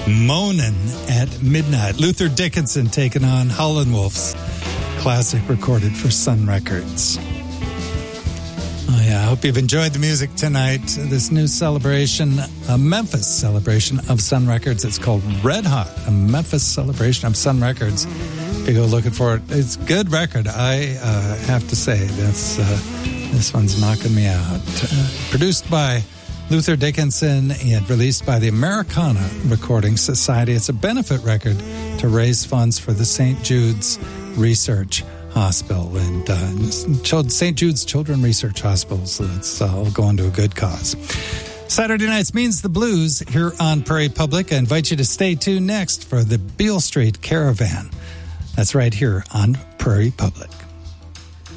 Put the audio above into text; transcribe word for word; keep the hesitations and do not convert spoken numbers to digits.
Moanin' at Midnight. Luther Dickinson taking on Howlin' Wolf's classic recorded for Sun Records. Oh yeah, I hope you've enjoyed the music tonight. This new celebration, a Memphis celebration of Sun Records. It's called Red Hot, a Memphis celebration of Sun Records. If you go looking for it, it's a good record. I uh, have to say, this, uh, this one's knocking me out. Uh, produced by Luther Dickinson and released by the Americana Recording Society. It's a benefit record to raise funds for the Saint Jude's Research Hospital and uh, Saint Jude's Children Research Hospital. So it's all going to a good cause. Saturday nights means the blues here on Prairie Public. I invite you to stay tuned next for the Beale Street Caravan. That's right here on Prairie Public.